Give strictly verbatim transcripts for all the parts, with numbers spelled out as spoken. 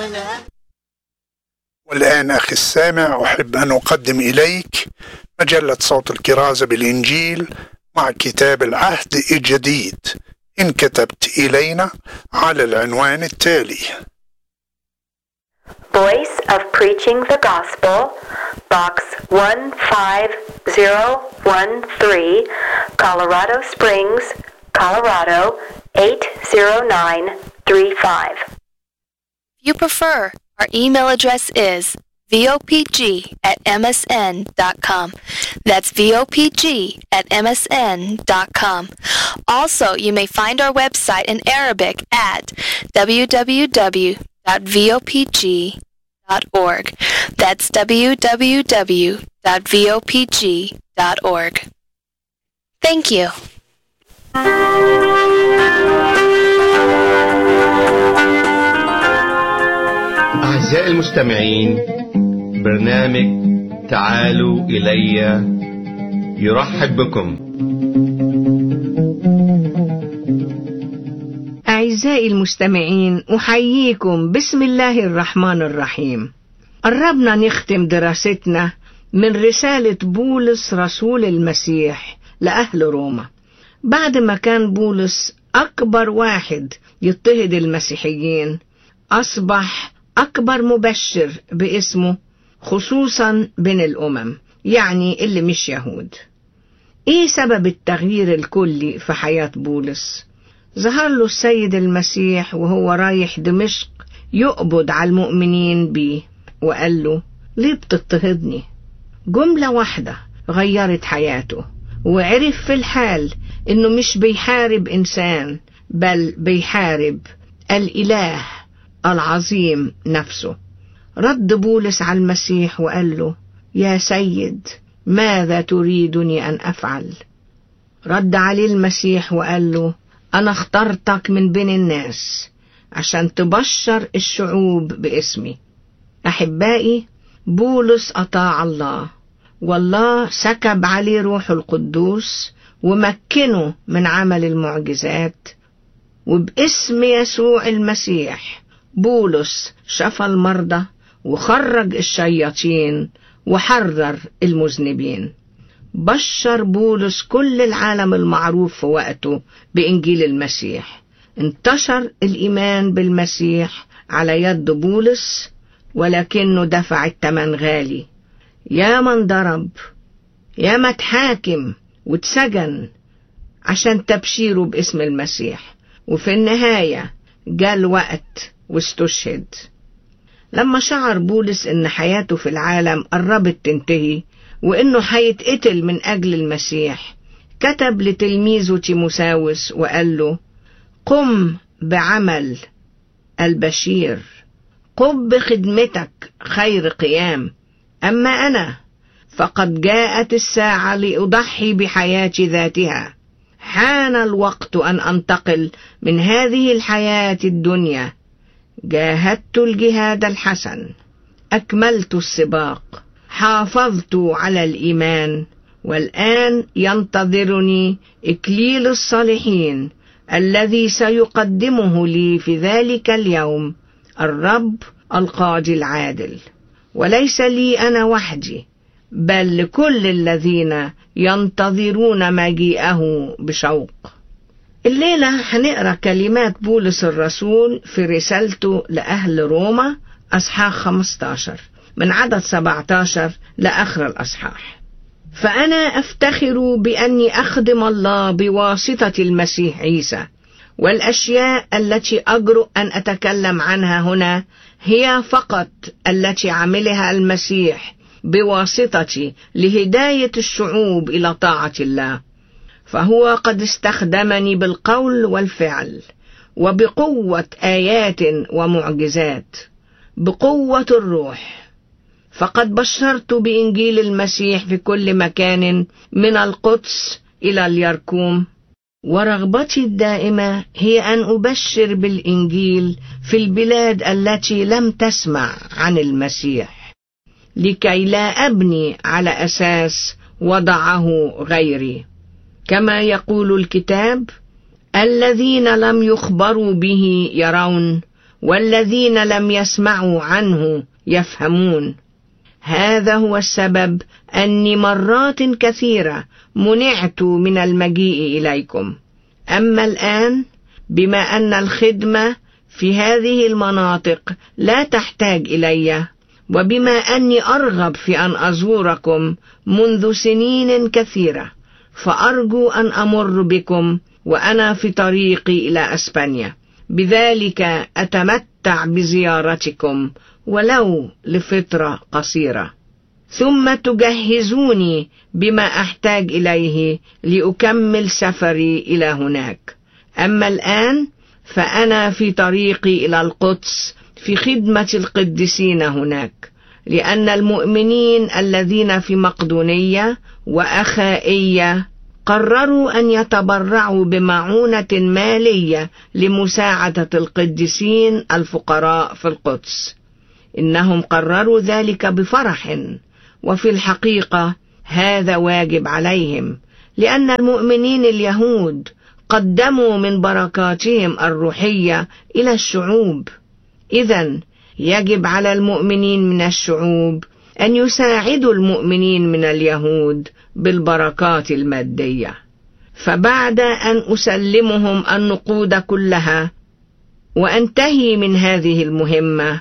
والآن أخي السامع أحب أن أقدم إليك مجلة صوت الكرازة بالإنجيل مع كتاب العهد الجديد إن كتبت إلينا على العنوان التالي: Voice of Preaching the Gospel, Box one five zero one three, Colorado Springs, Colorado eight zero nine three five. If you prefer, our email address is v o p g at m s n dot com. That's v o p g at m s n dot com. Also, you may find our website in Arabic at w w w dot v o p g dot org. That's w w w dot v o p g dot org. Thank you. أعزائي المستمعين، برنامج تعالوا إلي يرحب بكم. أعزائي المستمعين، أحييكم بسم الله الرحمن الرحيم. قربنا نختم دراستنا من رسالة بولس رسول المسيح لأهل روما، بعد ما كان بولس أكبر واحد يضطهد المسيحيين أصبح أكبر مبشر باسمه، خصوصا بين الأمم، يعني اللي مش يهود. إيه سبب التغيير الكلي في حياة بولس؟ ظهر له السيد المسيح وهو رايح دمشق يقبض على المؤمنين بيه، وقال له: ليه بتضطهدني؟ جملة واحدة غيرت حياته، وعرف في الحال إنه مش بيحارب إنسان، بل بيحارب الإله العظيم نفسه. رد بولس على المسيح وقال له: يا سيد، ماذا تريدني أن أفعل؟ رد عليه المسيح وقال له: أنا اخترتك من بين الناس عشان تبشر الشعوب باسمي. أحبائي، بولس أطاع الله، والله سكب عليه روح القدوس ومكنه من عمل المعجزات، وباسم يسوع المسيح بولس شفى المرضى وخرج الشياطين وحرر المذنبين. بشر بولس كل العالم المعروف في وقته بإنجيل المسيح. انتشر الإيمان بالمسيح على يد بولس، ولكنه دفع الثمن غالي. يا من ضرب، يا ما اتحاكم واتسجن عشان تبشيره باسم المسيح، وفي النهاية جاء الوقت واستشهد. لما شعر بولس ان حياته في العالم قربت تنتهي وانه هيتقتل من اجل المسيح، كتب لتلميذه تيموساوس وقال له: قم بعمل البشير، قم بخدمتك خير قيام. أما أنا فقد جاءت الساعة لأضحي بحياتي ذاتها. حان الوقت أن أنتقل من هذه الحياة الدنيا. جاهدت الجهاد الحسن، أكملت السباق، حافظت على الإيمان، والآن ينتظرني إكليل الصالحين الذي سيقدمه لي في ذلك اليوم الرب القاضي العادل. وليس لي أنا وحدي، بل لكل الذين ينتظرون مجيئه بشوق. الليلة هنقرأ كلمات بولس الرسول في رسالته لأهل روما، أصحاح خمسة عشر من عدد سبعة عشر لآخر الأصحاح. فأنا أفتخر بأني أخدم الله بواسطة المسيح عيسى، والأشياء التي أجرؤ أن أتكلم عنها هنا هي فقط التي عملها المسيح بواسطتي لهداية الشعوب إلى طاعة الله. فهو قد استخدمني بالقول والفعل، وبقوة آيات ومعجزات، بقوة الروح. فقد بشرت بإنجيل المسيح في كل مكان، من القدس إلى اليركوم. ورغبتي الدائمة هي أن أبشر بالإنجيل في البلاد التي لم تسمع عن المسيح، لكي لا أبني على أساس وضعه غيري. كما يقول الكتاب: الذين لم يخبروا به يرون، والذين لم يسمعوا عنه يفهمون. هذا هو السبب أني مرات كثيرة منعت من المجيء إليكم. أما الآن بما أن الخدمة في هذه المناطق لا تحتاج إلي، وبما أني أرغب في أن أزوركم منذ سنين كثيرة، فأرجو أن أمر بكم وأنا في طريقي إلى أسبانيا، بذلك أتمتع بزيارتكم ولو لفترة قصيرة، ثم تجهزوني بما أحتاج إليه لأكمل سفري إلى هناك. أما الآن فأنا في طريقي إلى القدس في خدمة القديسين هناك، لأن المؤمنين الذين في مقدونية وأخائية قرروا أن يتبرعوا بمعونة مالية لمساعدة القديسين الفقراء في القدس. إنهم قرروا ذلك بفرح، وفي الحقيقة هذا واجب عليهم، لأن المؤمنين اليهود قدموا من بركاتهم الروحية إلى الشعوب. إذن يجب على المؤمنين من الشعوب أن يساعدوا المؤمنين من اليهود بالبركات المادية. فبعد أن أسلمهم النقود كلها وأنتهي من هذه المهمة،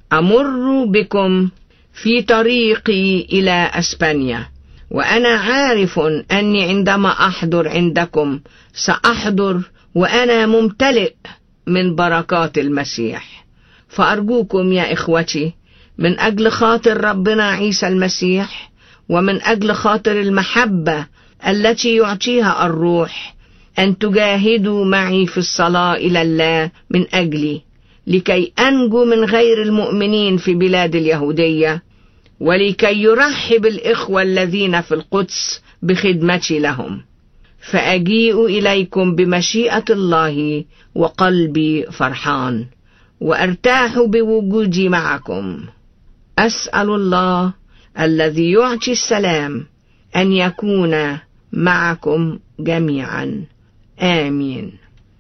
أمر بكم في طريقي إلى أسبانيا، وأنا عارف أني عندما أحضر عندكم سأحضر وأنا ممتلئ من بركات المسيح. فأرجوكم يا إخوتي من أجل خاطر ربنا عيسى المسيح، ومن أجل خاطر المحبة التي يعطيها الروح، أن تجاهدوا معي في الصلاة إلى الله من أجلي، لكي أنجو من غير المؤمنين في بلاد اليهودية، ولكي يرحب الإخوة الذين في القدس بخدمتي لهم. فأجيء إليكم بمشيئة الله وقلبي فرحان، وأرتاح بوجودي معكم. أسأل الله الذي يعطي السلام أن يكون معكم جميعا. آمين.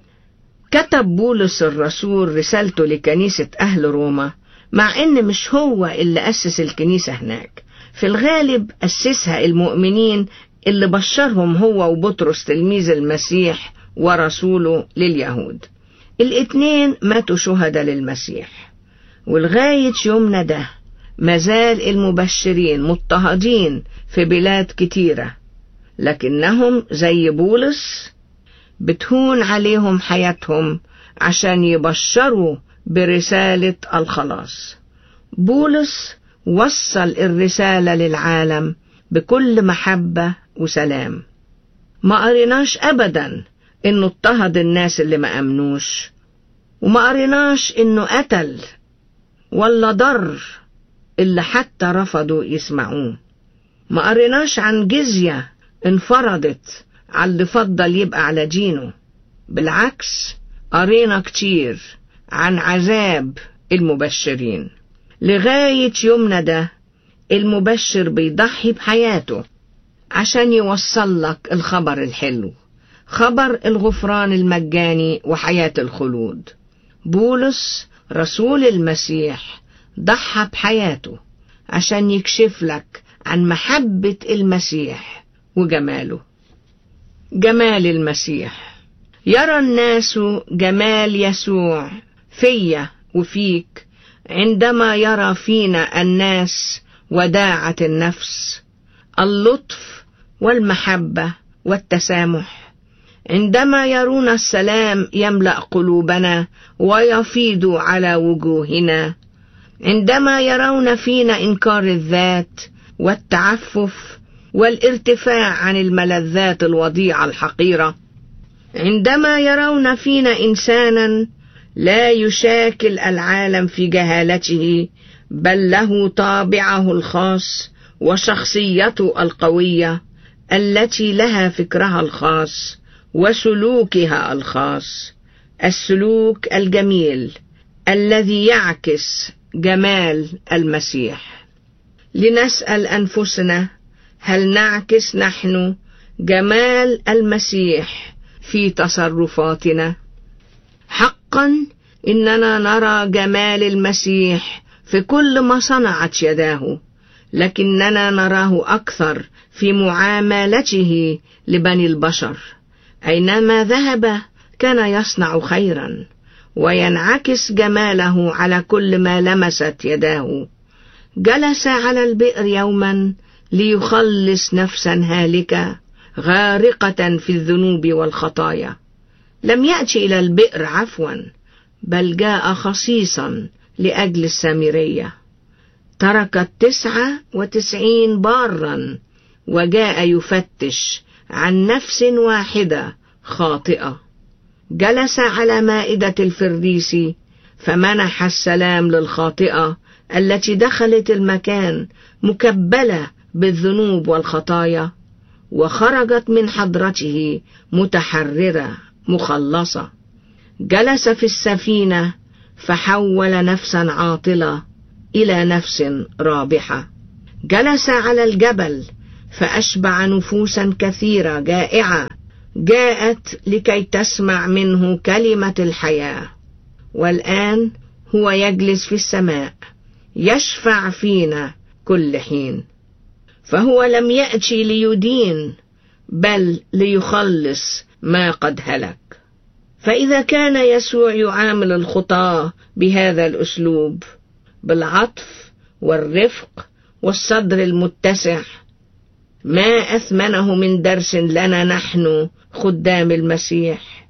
كتب بولس الرسول رسالته لكنيسة أهل روما، مع إن مش هو اللي أسس الكنيسة هناك، في الغالب أسسها المؤمنين اللي بشرهم هو وبطرس تلميذ المسيح ورسوله لليهود. الاتنين ماتوا شهداء للمسيح، ولغاية يومنا ده مازال المبشرين مضطهدين في بلاد كتيرة، لكنهم زي بولس بتهون عليهم حياتهم عشان يبشروا برسالة الخلاص. بولس وصل الرسالة للعالم بكل محبة وسلام. ما قريناش أبدا إنه اضطهد الناس اللي ما أمنوش، وما قريناش إنه قتل ولا ضر اللي حتى رفضوا يسمعوه. ما قريناش عن جزية انفرضت على اللي فضل يبقى على دينه. بالعكس قرينا كتير عن عذاب المبشرين. لغاية يومنا ده المبشر بيضحي بحياته عشان يوصل لك الخبر الحلو، خبر الغفران المجاني وحياة الخلود. بولس رسول المسيح ضحى بحياته عشان يكشف لك عن محبة المسيح وجماله. جمال المسيح. يرى الناس جمال يسوع فيا وفيك عندما يرى فينا الناس وداعة النفس، اللطف والمحبة والتسامح، عندما يرون السلام يملأ قلوبنا ويفيض على وجوهنا، عندما يرون فينا إنكار الذات والتعفف والارتفاع عن الملذات الوضيعة الحقيرة، عندما يرون فينا إنسانا لا يشاكل العالم في جهالته، بل له طابعه الخاص وشخصيته القوية التي لها فكرها الخاص وسلوكها الخاص، السلوك الجميل الذي يعكس جمال المسيح. لنسأل أنفسنا، هل نعكس نحن جمال المسيح في تصرفاتنا؟ حقا إننا نرى جمال المسيح في كل ما صنعت يداه، لكننا نراه أكثر في معاملته لبني البشر. أينما ذهب كان يصنع خيرا، وينعكس جماله على كل ما لمست يداه. جلس على البئر يوما ليخلص نفسا هالكة غارقة في الذنوب والخطايا. لم يأتي إلى البئر عفوا، بل جاء خصيصا لأجل السامرية. ترك التسعة وتسعين بارا وجاء يفتش عن نفس واحدة خاطئة. جلس على مائدة الفرديس فمنح السلام للخاطئة التي دخلت المكان مكبلة بالذنوب والخطايا، وخرجت من حضرته متحررة مخلصة. جلس في السفينة فحول نفسا عاطلة إلى نفس رابحة. جلس على الجبل فأشبع نفوسا كثيرة جائعة جاءت لكي تسمع منه كلمة الحياة. والآن هو يجلس في السماء يشفع فينا كل حين. فهو لم يأتي ليدين بل ليخلص ما قد هلك. فإذا كان يسوع يعامل الخطاة بهذا الأسلوب بالعطف والرفق والصدر المتسع، ما أثمنه من درس لنا نحن خدام المسيح.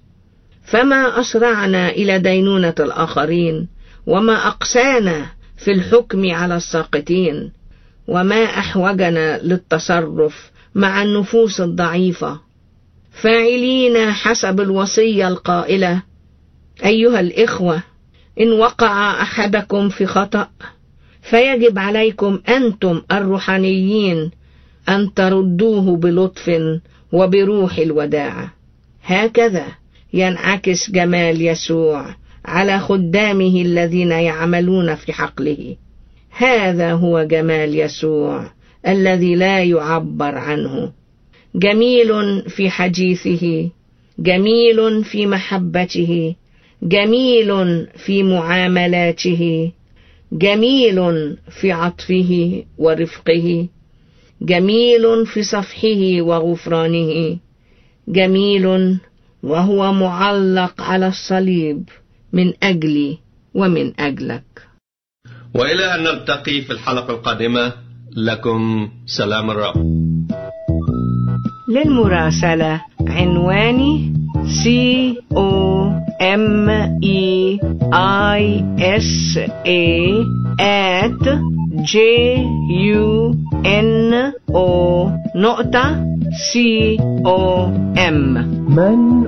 فما أسرعنا إلى دينونة الآخرين، وما أقسانا في الحكم على الساقطين، وما أحوجنا للتصرف مع النفوس الضعيفة، فاعلين حسب الوصية القائلة: أيها الإخوة، إن وقع أحدكم في خطأ فيجب عليكم أنتم الروحانيين أن تردوه بلطف وبروح الوداعة. هكذا ينعكس جمال يسوع على خدامه الذين يعملون في حقله. هذا هو جمال يسوع الذي لا يعبر عنه. جميل في حديثه، جميل في محبته، جميل في معاملاته، جميل في عطفه ورفقه، جميل في صفحه وغفرانه، جميل وهو معلق على الصليب من أجلي ومن أجلك. وإلى أن نلتقي في الحلقة القادمة، لكم سلام الرب. للمراسلة عنواني C O M E I S A at J U N O نقطة C O M. من